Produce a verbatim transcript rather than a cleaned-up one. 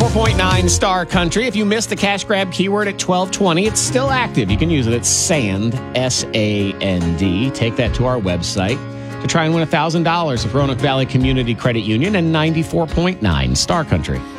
ninety-four point nine Star Country. If you missed the cash grab keyword at twelve twenty, it's still active. You can use it at SAND, S A N D. Take that to our website to try and win one thousand dollars of Roanoke Valley Community Credit Union and ninety-four point nine Star Country.